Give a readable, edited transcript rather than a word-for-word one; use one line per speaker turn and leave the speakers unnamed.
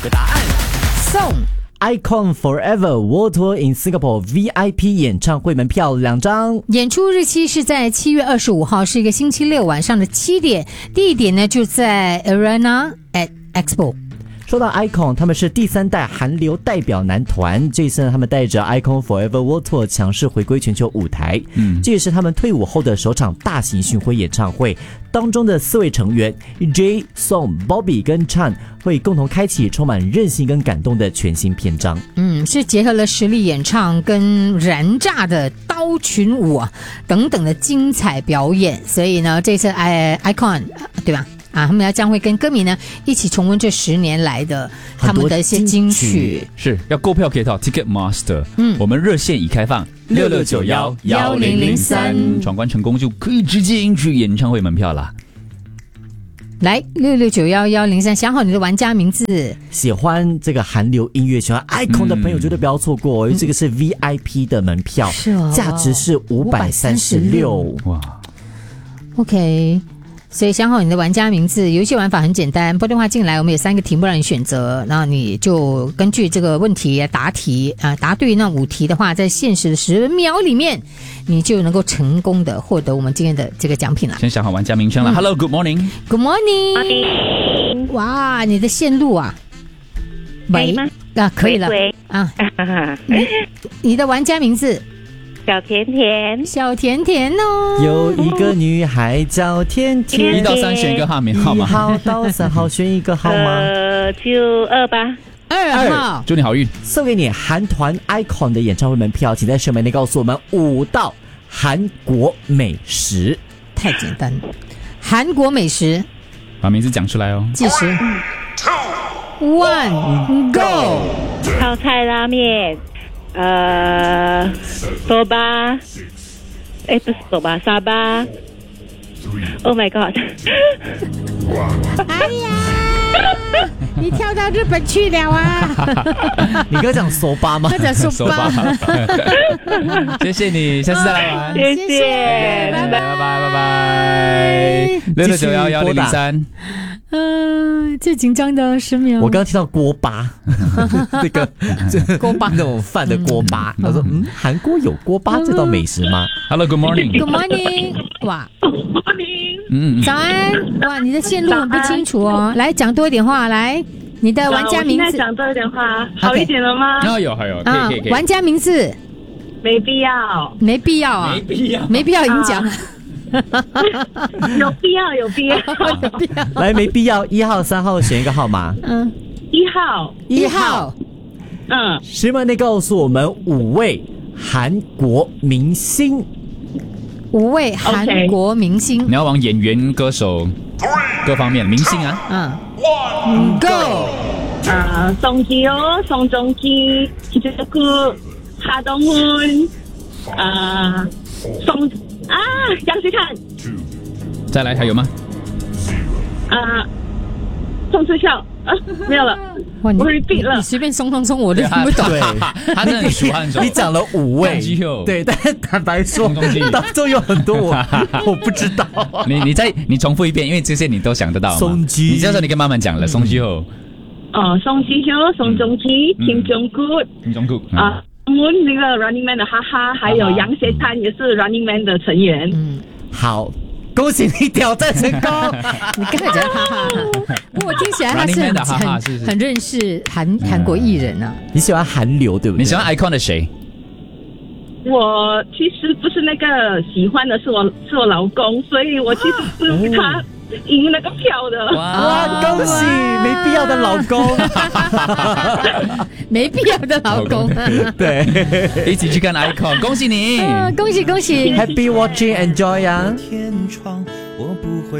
的答案。
送
Icon Forever World Tour in Singapore VIP 演唱会门票2张，
演出日期是在7月25号，是一个星期六晚上的7点，地点呢就在 Arena at Expo。
说到 Icon， 他们是第3代韩流代表男团，这一次他们带着 Icon Forever World Tour 强势回归全球舞台，这也是他们退伍后的首场大型巡回演唱会。当中的4位成员 Jay、Song、Bobby 跟 Chan 会共同开启充满韧性跟感动的全新篇章。
是结合了实力演唱跟燃炸的刀群舞等等的精彩表演，所以呢，这次 Icon 对吧？他们将会跟歌迷呢一起重温这10年来的他们的一些金曲。
是要购票可以到 Ticketmaster，我们热线已开放
66911003，
闯关成功就可以直接赢取演唱会门票啦。
来66911003，想好你的玩家名字。
喜欢这个韩流音乐、喜欢 Icon 的朋友绝对不要错过，因为这个是 VIP 的门票，价值是536。
哇
，OK。所以想好你的玩家名字，游戏玩法很简单，拨电话进来，我们有3个题目让你选择，然后你就根据这个问题答题答对那5题的话，在限时的10秒里面，你就能够成功的获得我们今天的这个奖品了。
先想好玩家名称了。Hello， Good morning。Good
morning。哇，你的线路喂可以了你的玩家名字。小甜甜哦。
有一个女孩叫甜甜。
1到3选一个号码。1
号到3号选一个号码。
就2吧。
2号。
祝你好运。
送给你韩团 Icon 的演唱会门票，请在上面内告诉我们5道韩国美食。
太简单，韩国美食。
把名字讲出来哦。
计时。2 1 Go。
泡菜拉面。手巴，不是手巴，沙巴。Oh my god！
哎呀，你跳到日本去了啊！
你刚讲手巴吗？
他讲手巴。
谢谢你，下次再来玩。
谢谢，
拜拜。66911003。
最紧张的10秒。
我刚刚听到锅巴，那个
锅巴
那种饭的锅巴。他说韩国有锅巴这道美食吗
？Hello，Good morning。Good
morning。哇
，Good morning。
早安。哇，你的线路很不清楚哦。来讲多一点话，来，你的玩家名字。
现在讲多一点话，好一点了吗？
有，可以。
玩家名字。
没必要。
没必要啊。没必要已经讲了。
有必要。
来，没必要。1号、3号选一个号码。
1号。
10秒内告诉我们5位韩国明星。
5位韩国明星。
你要往演员、歌手各方面明星啊。
Go。
宋基哦，宋仲基，김정국，哈东훈，杨学翰。
再来还有吗？
宋智孝。没有了。
哇，
我 repeat 了。
你随便松，我都听不懂。
对，
他真的很熟
你讲了5位，对，但坦白说，当中有很多我不知道。
你重复一遍，因为这些你都想得到嘛。
宋基，
你这时候你跟妈妈讲了，宋基后。
宋基后，宋仲基，金钟谷。我们那个 Running Man 的哈哈，还有杨学灿也是 Running Man 的成员。
好。恭喜你挑战成功！
你刚才讲哈哈，我听起来他是很认识韩国艺人啊。
你喜欢韩流对不对？
你喜欢 Icon 的谁？
我其实不是那个喜欢的，是我老公，所以我其实是他赢那个票的。
哇，恭喜！没必要的老公，
没必要的老公。
对，
一起去看 Icon， 恭喜你！
恭喜！
Happy watching， enjoy 呀！